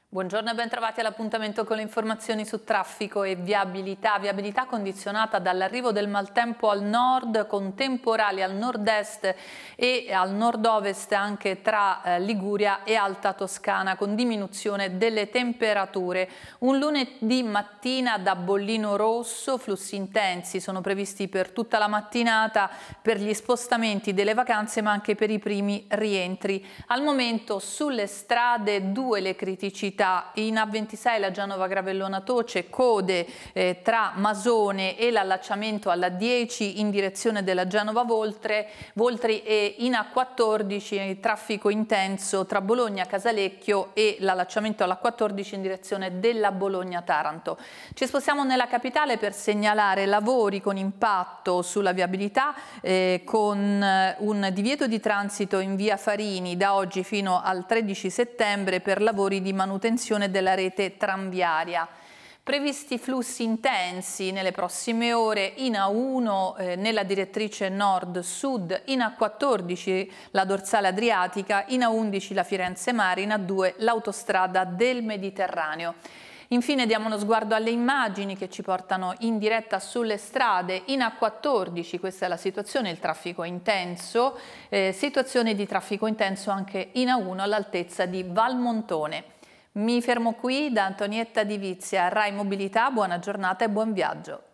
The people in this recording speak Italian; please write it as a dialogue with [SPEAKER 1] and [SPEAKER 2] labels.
[SPEAKER 1] Buongiorno e bentrovati all'appuntamento con le informazioni su traffico e viabilità. Viabilità condizionata dall'arrivo del maltempo al nord, con temporali al nord-est e al nord-ovest anche tra Liguria e Alta Toscana, con diminuzione delle temperature. Un lunedì mattina da bollino rosso, flussi intensi sono previsti per tutta la mattinata per gli spostamenti delle vacanze ma anche per i primi rientri. Al momento sulle strade le criticità. In A26 la Genova-Gravellona Toce, code tra Masone e l'allacciamento alla 10 in direzione della Genova-Voltri e in A14 traffico intenso tra Bologna-Casalecchio e l'allacciamento alla 14 in direzione della Bologna-Taranto. Ci spostiamo nella capitale per segnalare lavori con impatto sulla viabilità con un divieto di transito in via Farini da oggi fino al 13 settembre per lavori di manutenzione della rete tranviaria. Previsti flussi intensi nelle prossime ore in A1 nella direttrice nord-sud, in A14 la dorsale adriatica, in A11 la Firenze Mare, in A2 l'autostrada del Mediterraneo. Infine diamo uno sguardo alle immagini che ci portano in diretta sulle strade. In A14 questa è la situazione, il traffico è intenso, situazione di traffico intenso anche in A1 all'altezza di Valmontone. Mi fermo qui da Antonietta Di Vizia, Rai Mobilità, buona giornata e buon viaggio.